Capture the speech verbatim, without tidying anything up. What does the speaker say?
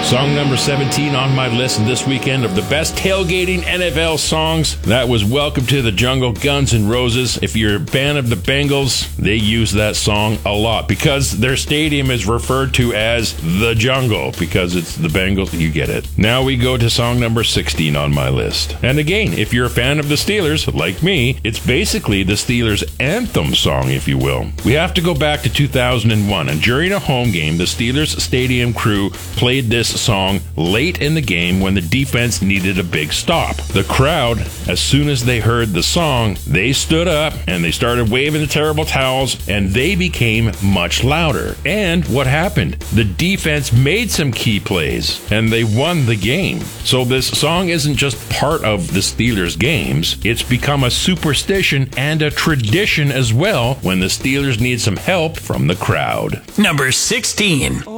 Song number seventeen on my list this weekend of the best tailgating N F L songs. That was Welcome to the Jungle, Guns N' Roses. If you're a fan of the Bengals, they use that song a lot because their stadium is referred to as the Jungle because it's the Bengals. You get it. Now we go to song number sixteen on my list. And again, if you're a fan of the Steelers, like me, it's basically the Steelers' anthem song, if you will. We have to go back to two thousand one, and during a home game, the Steelers stadium crew played this song late in the game when the defense needed a big stop. The crowd, as soon as they heard the song, they stood up and they started waving the terrible towels, and they became much louder. And what happened? The defense made some key plays and they won the game. So this song isn't just part of the Steelers games, it's become a superstition and a tradition as well when the Steelers need some help from the crowd. Number sixteen.